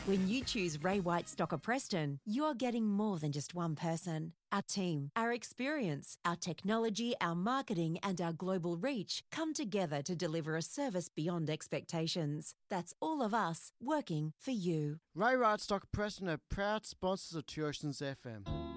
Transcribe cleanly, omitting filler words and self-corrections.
When you choose Ray White Stocker Preston, you're getting more than just one person. Our team, our experience, our technology, our marketing and our global reach come together to deliver a service beyond expectations. That's all of us working for you. Ray White Stocker Preston are proud sponsors of Two Oceans FM.